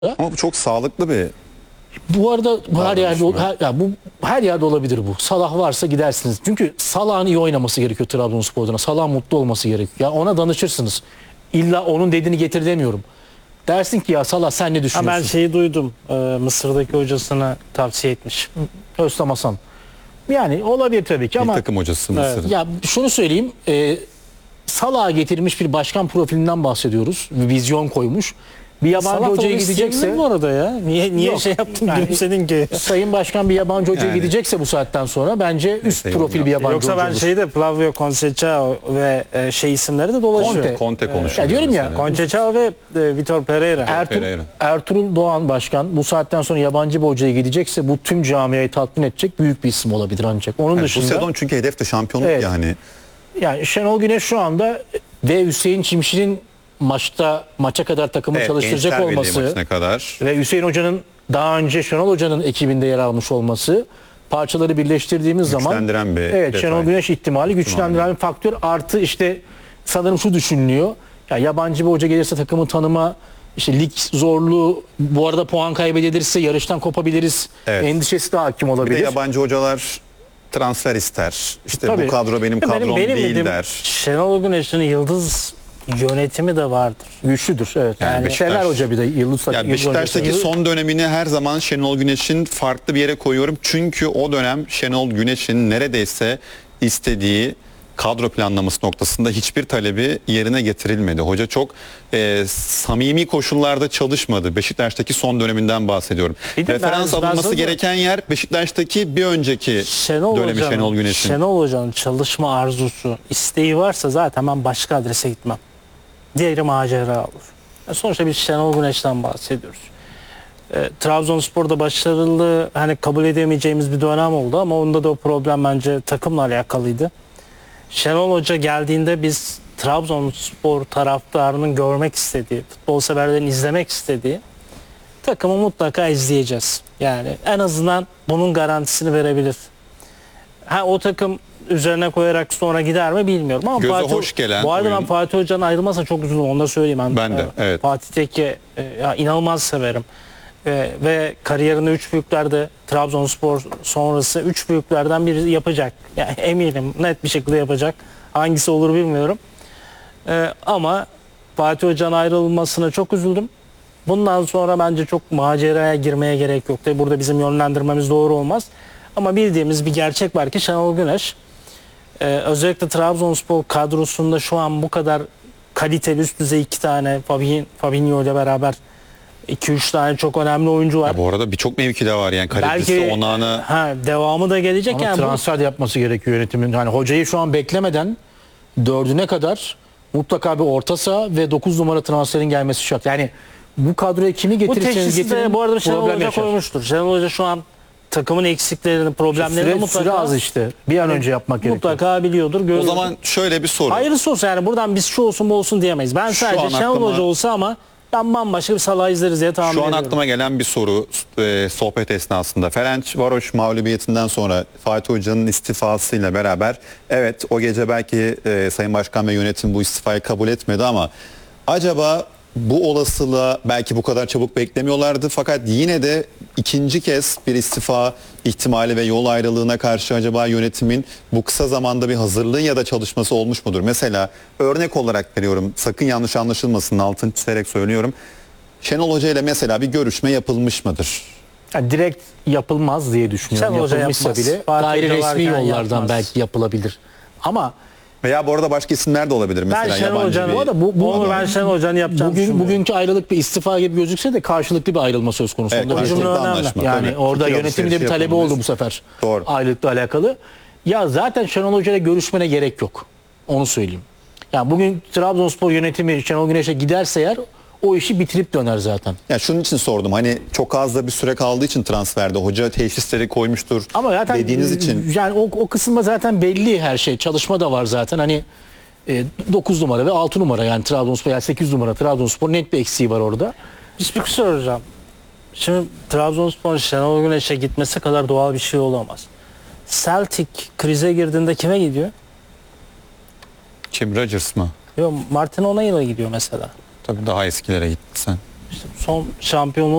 Ama bu çok sağlıklı bir... Bu arada her yerde Davranış her yerde olabilir bu. Salah varsa gidersiniz. Çünkü Salah'ın iyi oynaması gerekiyor Trabzonspor'dan. Salah'ın mutlu olması gerekiyor. Ya ona danışırsınız. İlla onun dediğini getir demiyorum. Dersin ki ya Salah sen ne düşünüyorsun? Ben şeyi duydum. Mısır'daki hocasına tavsiye etmiş. Özlem Hasan. Yani olabilir tabii ki ama takım hocası Mısır'ın. ya şunu söyleyeyim. Salah'a getirmiş bir başkan profilinden bahsediyoruz. Bir vizyon koymuş. Bir yabancı hocaya gidecekse bu arada ya. Niye Yok, şey yaptın yani gülümsedin ki? Sayın Başkan bir yabancı hocaya Yani. gidecekse bu saatten sonra bence üst Neyse, profil yok. bir yabancı Yoksa hoca ben olur. şeyde Flavio Conceição ve şey isimleri de dolaşıyor. Conte konuşuyor. Ya diyorum ya, mesela. Conceição ve Vitor Pereira. Pereira. Ertuğrul Doğan Başkan bu saatten sonra yabancı bir hocaya gidecekse bu tüm camiayı tatmin edecek büyük bir isim olabilir ancak. Onun Yani bu dışında sezon çünkü hedef de şampiyonluk Evet. yani. yani Şenol Güneş şu anda ve Hüseyin Çimşir'in maça kadar takımı Evet, çalıştıracak Gençler Birliği olması maçına kadar. ve Hüseyin Hoca'nın daha önce Şenol Hoca'nın ekibinde yer almış olması parçaları birleştirdiğimiz zaman Güçlendiren bir evet detay. Şenol Güneş ihtimali güçlendiren bir faktör artı işte sanırım şu düşünülüyor. Ya yabancı bir hoca gelirse takımı tanıma işte lig zorluğu bu arada puan kaybedilirse yarıştan kopabiliriz. Evet. Endişesi de hakim Bir de olabilir. yabancı hocalar transfer ister. İşte Tabii. bu kadro benim kadrom değil bildiğim der. Şenol Güneş'in yıldız yönetimi de vardır. Güçlüdür evet. Yani Yani Beşiktaş- Şener Hoca bir de yıldız Ya Beşiktaş'taki son dönemini her zaman Şenol Güneş'in farklı bir yere koyuyorum. Çünkü o dönem Şenol Güneş'in neredeyse istediği kadro planlaması noktasında hiçbir talebi yerine getirilmedi. Hoca çok samimi koşullarda çalışmadı. Beşiktaş'taki son döneminden bahsediyorum. Bir de Referans ben alınması sana- gereken yer Beşiktaş'taki bir önceki dönemi Şenol Güneş'in. Şenol Hoca'nın çalışma arzusu, isteği varsa zaten ben başka adrese gitmem. Diğeri macera olur. Sonuçta bir Şenol Güneş'ten bahsediyoruz. Trabzonspor'da başarılı hani kabul edemeyeceğimiz bir dönem oldu ama onda da o problem bence takımla alakalıydı. Şenol Hoca geldiğinde biz Trabzonspor taraftarının görmek istediği, futbol severlerin izlemek istediği takımı mutlaka izleyeceğiz. Yani en azından bunun garantisini verebilir. O takım üzerine koyarak sonra gider mi bilmiyorum ama Göze hoş gelen bu arada ben oyun. Fatih Hoca'nın ayrılmasına çok üzüldüm, onu da söyleyeyim. Ben de, evet. Fatih Tekke inanılmaz severim. Ve kariyerini 3 büyüklerde Trabzonspor sonrası 3 büyüklerden biri yapacak. Yani eminim net bir şekilde yapacak. Hangisi olur bilmiyorum. Ama Fatih Hoca'nın ayrılmasına çok üzüldüm. Bundan sonra bence çok maceraya girmeye gerek yok. Tabii burada bizim yönlendirmemiz doğru olmaz. Ama bildiğimiz bir gerçek var ki Şenol Güneş özellikle Trabzonspor kadrosunda şu an bu kadar kaliteli üst düzey 2 tane Fabinho ile beraber 2-3 tane çok önemli oyuncu var. Ya bu arada birçok mevkide var yani kalitesi, onağına. Devamı da gelecek ama yani. transfer de yapması gerekiyor yönetimin. Yani hocayı şu an beklemeden 4'üne kadar mutlaka bir orta saha ve 9 numara transferin gelmesi şart. Yani bu kadroya kimi Bu getirirseniz teşhisi de getirin bu arada Şenol problem Hoca yaşar. koymuştur. Şenol Hoca şu an takımın eksiklerini, problemlerini Süre az işte. Bir an önce yapmak gerekiyor. mutlaka biliyordur. O görüyordur. zaman şöyle bir soru. Hayırlısı olsun yani buradan biz şu olsun bu olsun diyemeyiz. Ben an sadece Şenol aklıma- Hoca olsa ama ben bambaşka bir Salah izleriz diye tahmin Şu an ediyorum. aklıma gelen bir soru sohbet esnasında. Ferencvaroş mağlubiyetinden sonra Fatih Hoca'nın istifasıyla beraber evet o gece belki Sayın Başkan ve yönetim bu istifayı kabul etmedi ama acaba bu olasılığa belki bu kadar çabuk beklemiyorlardı fakat yine de ikinci kez bir istifa ihtimali ve yol ayrılığına karşı acaba yönetimin bu kısa zamanda bir hazırlığı ya da çalışması olmuş mudur? Mesela örnek olarak veriyorum, sakın yanlış anlaşılmasın, altını çizerek söylüyorum. Şenol Hoca ile mesela bir görüşme yapılmış mıdır? Yani direkt yapılmaz diye düşünüyorum. Şenol Hoca Yapılmışsa yapmaz. bile Fatih gayri Hoca resmi varken yollardan yapmaz. belki yapılabilir. Ama Veya bu arada başka isimler de olabilir mesela Ben Şenol yabancı Hoca'nın bir... Bu arada bu onu ben Şenol Hoca'nın yapacağını düşünmüyorum. bugünkü ayrılık bir istifa gibi gözükse de karşılıklı bir ayrılma söz konusu. Evet, Onda bir karşılıklı cümle önemli. anlaşma. yani Tabii. orada Fikir yönetimin de bir alışverişi talebi yapılmış. oldu bu sefer. Doğru. Ayrılıkla alakalı. Ya zaten Şenol Hoca ile görüşmene gerek yok. Onu söyleyeyim. Yani bugün Trabzonspor yönetimi Şenol Güneş'e giderse eğer o işi bitirip döner zaten. Ya şunun için sordum, hani çok az da bir süre kaldığı için transferde hoca teşhisleri koymuştur Ama zaten dediğiniz için. yani o kısımda zaten belli her şey. Çalışma da var zaten. Hani 9 numara ve 6 numara yani Trabzonspor yani 8 numara Trabzonspor net bir eksiği var orada. Bir şey soracağım. Şimdi Trabzonspor Şenol Güneş'e gitmesi kadar doğal bir şey olamaz. Celtic krize girdiğinde kime gidiyor? Kim, Rodgers mı? Yok, Martin O'Neill'a gidiyor mesela. Tabii daha eskilere gitti sen. İşte son şampiyonluğu